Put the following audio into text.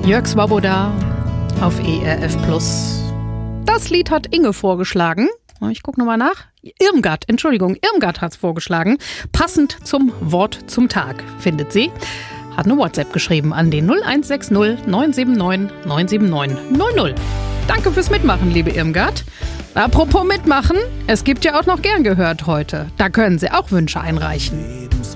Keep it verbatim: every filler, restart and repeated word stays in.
Jörg Swoboda auf E R F Plus. Das Lied hat Inge vorgeschlagen. Ich gucke nochmal nach. Irmgard, Entschuldigung, Irmgard hat es vorgeschlagen. Passend zum Wort zum Tag, findet sie. Hat eine WhatsApp geschrieben an den null eins sechs null neun sieben neun neun sieben neun null null. Danke fürs Mitmachen, liebe Irmgard. Apropos mitmachen, es gibt ja auch noch gern gehört heute. Da können Sie auch Wünsche einreichen.